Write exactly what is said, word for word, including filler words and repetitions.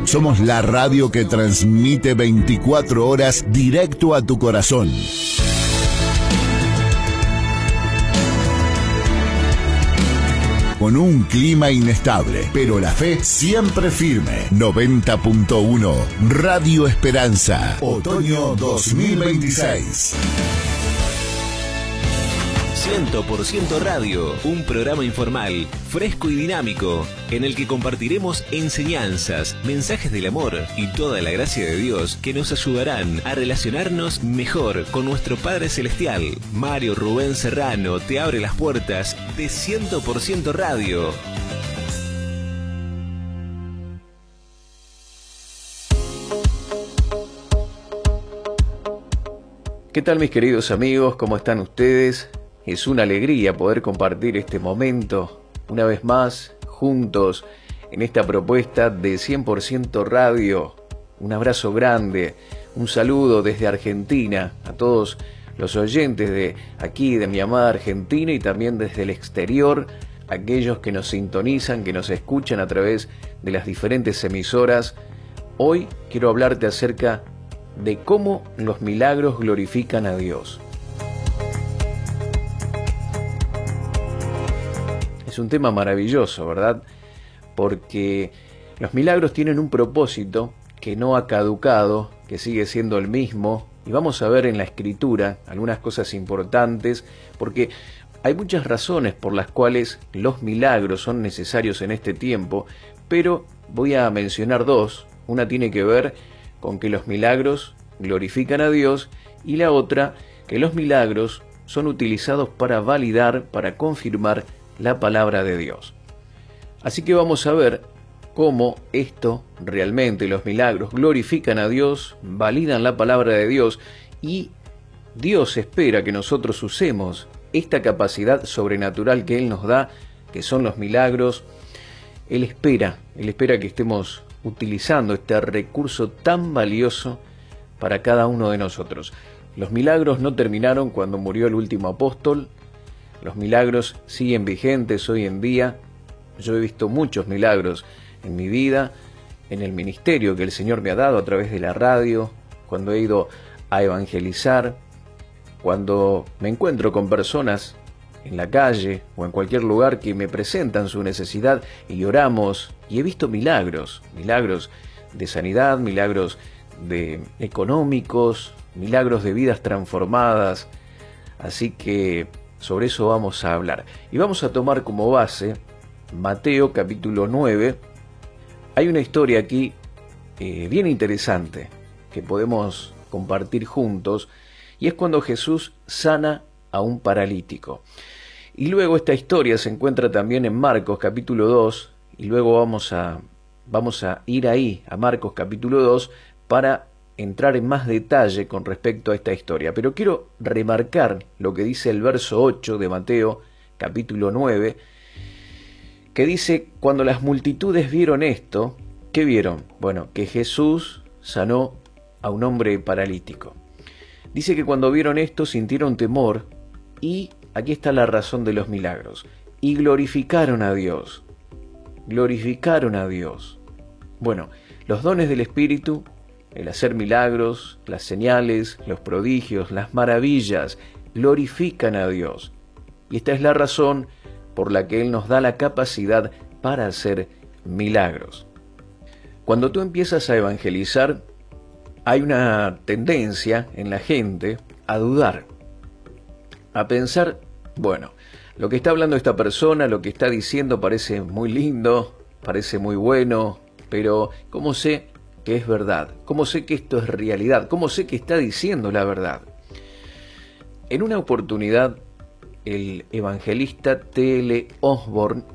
Somos la radio que transmite veinticuatro horas directo a tu corazón. Con un clima inestable, pero la fe siempre firme. noventa punto uno Radio Esperanza, otoño dos mil veintiséis. cien por ciento Radio, un programa informal, fresco y dinámico, en el que compartiremos enseñanzas, mensajes del amor y toda la gracia de Dios que nos ayudarán a relacionarnos mejor con nuestro Padre Celestial. Mario Rubén Serrano te abre las puertas de cien por ciento Radio. ¿Qué tal, mis queridos amigos? ¿Cómo están ustedes? Es una alegría poder compartir este momento una vez más juntos en esta propuesta de cien por ciento Radio. Un abrazo grande, un saludo desde Argentina a todos los oyentes de aquí, de mi amada Argentina, y también desde el exterior, aquellos que nos sintonizan, que nos escuchan a través de las diferentes emisoras. Hoy quiero hablarte acerca de cómo los milagros glorifican a Dios. Es un tema maravilloso, ¿verdad? Porque los milagros tienen un propósito que no ha caducado, que sigue siendo el mismo, y vamos a ver en la Escritura algunas cosas importantes, porque hay muchas razones por las cuales los milagros son necesarios en este tiempo, pero voy a mencionar dos. Una tiene que ver con que los milagros glorifican a Dios, y la otra, que los milagros son utilizados para validar, para confirmar la palabra de Dios. Así que vamos a ver cómo esto realmente, los milagros, glorifican a Dios, validan la palabra de Dios, y Dios espera que nosotros usemos esta capacidad sobrenatural que Él nos da, que son los milagros. Él espera, Él espera que estemos utilizando este recurso tan valioso para cada uno de nosotros. Los milagros no terminaron cuando murió el último apóstol. Los milagros siguen vigentes hoy en día. Yo he visto muchos milagros en mi vida, en el ministerio que el Señor me ha dado a través de la radio, cuando he ido a evangelizar, cuando me encuentro con personas en la calle o en cualquier lugar que me presentan su necesidad y oramos, y he visto milagros, milagros de sanidad, milagros de económicos, milagros de vidas transformadas. Así que sobre eso vamos a hablar. Y vamos a tomar como base Mateo capítulo nueve. Hay una historia aquí eh, bien interesante que podemos compartir juntos, y es cuando Jesús sana a un paralítico. Y luego esta historia se encuentra también en Marcos capítulo dos, y luego vamos a, vamos a ir ahí, a Marcos capítulo dos, para entrar en más detalle con respecto a esta historia. Pero quiero remarcar lo que dice el verso ocho de Mateo capítulo nueve, que dice: cuando las multitudes vieron esto, ¿qué vieron? Bueno, que Jesús sanó a un hombre paralítico. Dice que cuando vieron esto sintieron temor, y aquí está la razón de los milagros: y glorificaron a Dios. Glorificaron a Dios. Bueno, los dones del Espíritu, el hacer milagros, las señales, los prodigios, las maravillas, glorifican a Dios. Y esta es la razón por la que Él nos da la capacidad para hacer milagros. Cuando tú empiezas a evangelizar, hay una tendencia en la gente a dudar, a pensar, bueno, lo que está hablando esta persona, lo que está diciendo parece muy lindo, parece muy bueno, pero ¿cómo sé que es verdad? ¿Cómo sé que esto es realidad? ¿Cómo sé que está diciendo la verdad? En una oportunidad, el evangelista T L Osborne